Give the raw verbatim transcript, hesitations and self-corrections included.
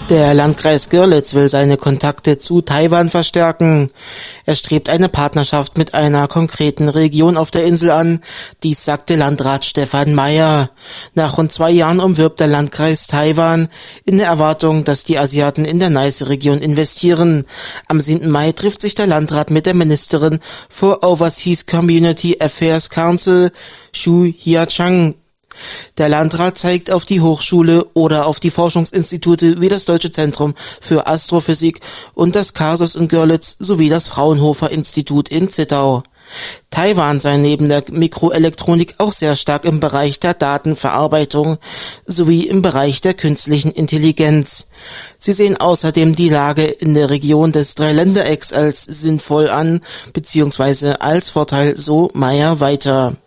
Der Landkreis Görlitz will seine Kontakte zu Taiwan verstärken. Er strebt eine Partnerschaft mit einer konkreten Region auf der Insel an. Dies sagte Landrat Stefan Meyer. Nach rund zwei Jahren umwirbt der Landkreis Taiwan in der Erwartung, dass die Asiaten in der Neiße-Region investieren. Am siebten Mai trifft sich der Landrat mit der Ministerin for Overseas Community Affairs Council, Xu Hiachang. Der Landrat zeigt auf die Hochschule oder auf die Forschungsinstitute wie das Deutsche Zentrum für Astrophysik und das Kasus in Görlitz sowie das Fraunhofer-Institut in Zittau. Taiwan sei neben der Mikroelektronik auch sehr stark im Bereich der Datenverarbeitung sowie im Bereich der künstlichen Intelligenz. Sie sehen außerdem die Lage in der Region des Dreiländerecks als sinnvoll an, beziehungsweise als Vorteil, so Meyer weiter.